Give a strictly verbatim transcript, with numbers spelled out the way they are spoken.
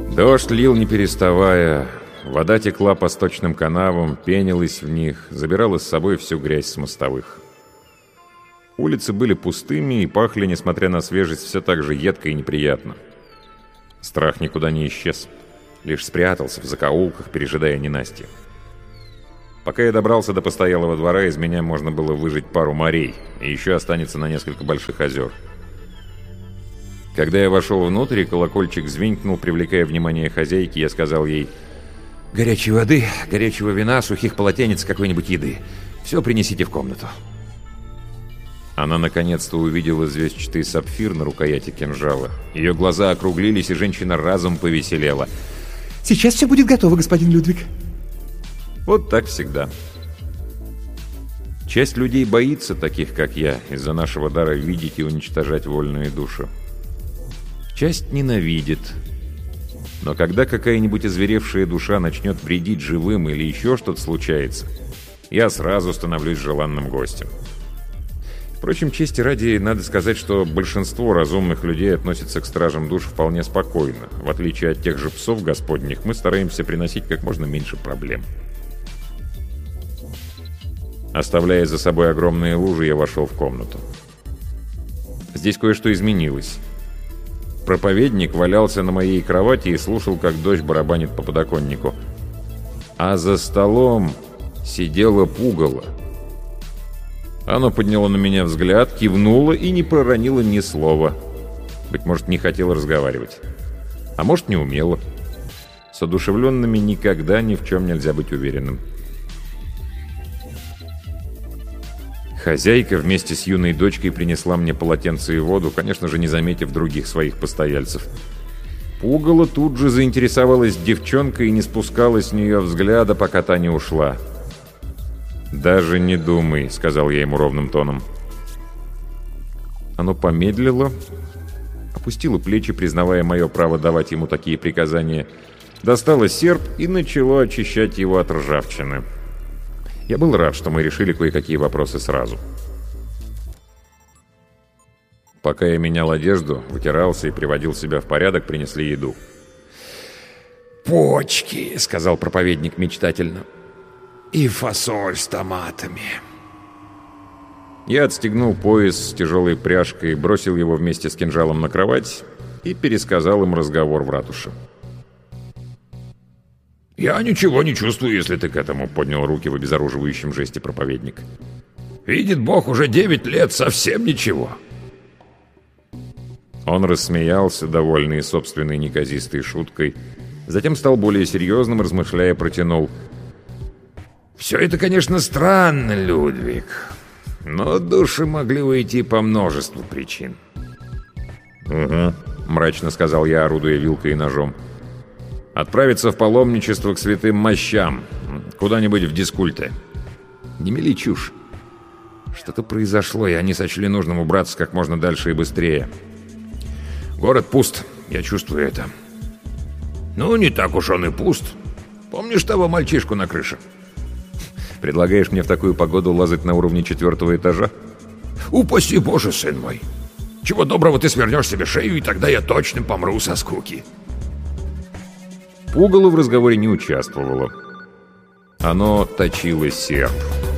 Дождь лил не переставая, вода текла по сточным канавам, пенилась в них, забирала с собой всю грязь с мостовых. Улицы были пустыми и пахли, несмотря на свежесть, все так же едко и неприятно. Страх никуда не исчез, лишь спрятался в закоулках, пережидая ненастье. Пока я добрался до постоялого двора, из меня можно было выжать пару морей, и еще останется на несколько больших озер. Когда я вошел внутрь, колокольчик звенькнул, привлекая внимание хозяйки, я сказал ей: «Горячей воды, горячего вина, сухих полотенец, какой-нибудь еды. Все принесите в комнату». Она наконец-то увидела звездчатый сапфир на рукояти кинжала. Ее глаза округлились, и женщина разом повеселела. «Сейчас все будет готово, господин Людвиг». Вот так всегда. Часть людей боится таких, как я, из-за нашего дара видеть и уничтожать вольные души. Часть ненавидит. Но когда какая-нибудь озверевшая душа начнет вредить живым или еще что-то случается, я сразу становлюсь желанным гостем. Впрочем, чести ради, надо сказать, что большинство разумных людей относятся к стражам душ вполне спокойно. В отличие от тех же псов господних, мы стараемся приносить как можно меньше проблем. Оставляя за собой огромные лужи, я вошел в комнату. Здесь кое-что изменилось. Проповедник валялся на моей кровати и слушал, как дождь барабанит по подоконнику. А за столом сидело пугало. Оно подняло на меня взгляд, кивнуло и не проронило ни слова. Быть может, не хотело разговаривать. А может, не умело. С одушевленными никогда ни в чем нельзя быть уверенным. Хозяйка вместе с юной дочкой принесла мне полотенце и воду, конечно же, не заметив других своих постояльцев. Пугало тут же заинтересовалась девчонкой и не спускала с нее взгляда, пока та не ушла. «Даже не думай», — сказал я ему ровным тоном. Оно помедлило, опустило плечи, признавая мое право давать ему такие приказания, достало серп и начало очищать его от ржавчины. Я был рад, что мы решили кое-какие вопросы сразу. Пока я менял одежду, вытирался и приводил себя в порядок, принесли еду. «Почки», — сказал проповедник мечтательно, — «и фасоль с томатами». Я отстегнул пояс с тяжелой пряжкой, бросил его вместе с кинжалом на кровать и пересказал им разговор в ратуше. «Я ничего не чувствую, если ты к этому», — поднял руки в обезоруживающем жесте проповедник. «Видит Бог, уже девять лет, совсем ничего». Он рассмеялся, довольный собственной неказистой шуткой, затем стал более серьезным, размышляя, протянул: «Все это, конечно, странно, Людвиг, но души могли уйти по множеству причин». «Угу», — мрачно сказал я, орудуя вилкой и ножом. «Отправиться в паломничество к святым мощам, куда-нибудь в Дискульте». «Не мели чушь. Что-то произошло, и они сочли нужным убраться как можно дальше и быстрее. Город пуст, я чувствую это». «Ну, не так уж он и пуст. Помнишь того мальчишку на крыше?» «Предлагаешь мне в такую погоду лазать на уровне четвертого этажа?» «Упаси Боже, сын мой! Чего доброго ты свернешь себе шею, и тогда я точно помру со скуки». Пугало в разговоре не участвовало. Оно точило серп.